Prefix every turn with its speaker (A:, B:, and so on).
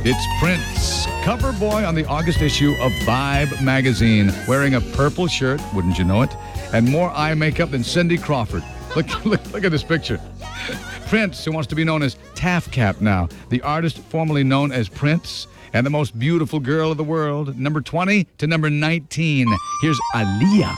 A: It's Prince, cover boy on the August issue of Vibe magazine, wearing a purple shirt, wouldn't you know it, and more eye makeup than Cindy Crawford. Look at this picture. Prince, who wants to be known as Taff Cap now, the artist formerly known as Prince, and the most beautiful girl of the world, number 20 to number 19. Here's Aaliyah.